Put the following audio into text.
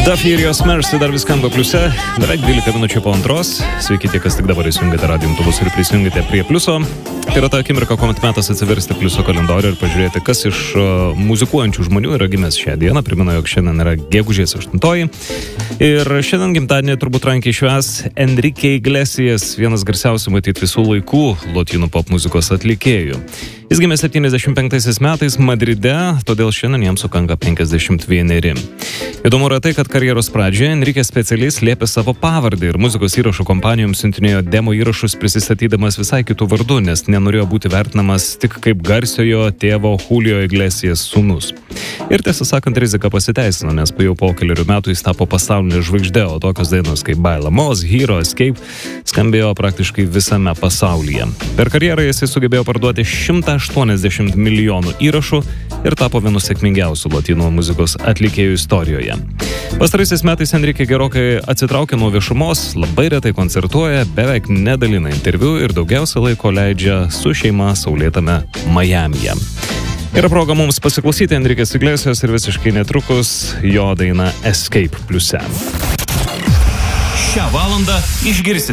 Duffy ir jos Mercy dar vis skamba pliuse, beveik 12 minučių po 2. Sveiki tie, kas tik dabar įsijungėte radijo imtuvus ir prisijungėte prie pliuso. Tai yra ta akimirka, kuomet metas atsiversti pliuso kalendorių ir pažiūrėti, kas iš muzikuojančių žmonių yra gimęs šią dieną. Primenu, jog šiandien yra gegužės 8. Ir šiandien gimtadienį turbūt rankiai švęs Enrique Iglesias, vienas garsiausių matyti visų laikų lotynų pop muzikos atlikėjų. Jis gimė 75 metais Madride, todėl šiandien jam sukanka 51. Įdomu yra tai, kad karjeros pradžioje Enrique specialiai slėpė savo pavardę ir muzikos įrašų kompanijoms siuntinėjo demo įrašus prisistatydamas visai kitų vardų, nes nenorėjo būti vertinamas tik kaip garsiojo tėvo Julio Iglesias sūnus. Ir tiesą sakant, rizika pasiteisino, nes jau po keliarių metų jis tapo pasaulinė žvaigždė, o tokios dainos kaip Bailamos, Hero, Escape skambėjo praktiškai visame pasaulyje. Per karjerą jis sugebėjo parduoti 180 milijonų įrašų ir tapo vienu sėkmingiausių lotynų muzikos atlikėjų istorijoje. Pastaraisiais metais Enrique gerokai atsitraukė nuo viešumos, labai retai koncertuoja, beveik nedalina interviu ir daugiausia laiko leidžia su šeima saulėtame Majamyje. Yra proga mums pasiklausyti Enrique Iglesias ir visiškai netrukus jo daina Escape pliuse. Šią valandą išgirsite